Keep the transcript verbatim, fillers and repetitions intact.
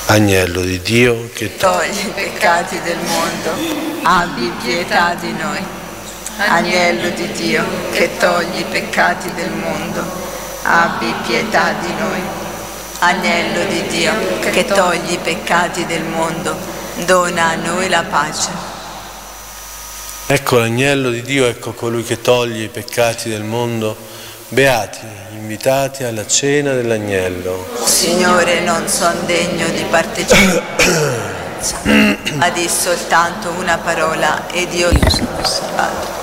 Agnello di Dio che togli i peccati del mondo, abbi pietà di noi. Agnello di Dio che togli i peccati del mondo, abbi pietà di noi. Agnello di Dio che togli i peccati del mondo, dona a noi la pace. Ecco l'agnello di Dio, ecco colui che toglie i peccati del mondo. Beati, invitati alla cena dell'agnello. Signore, non son degno di partecipare, ma di soltanto una parola ed io sono salvato.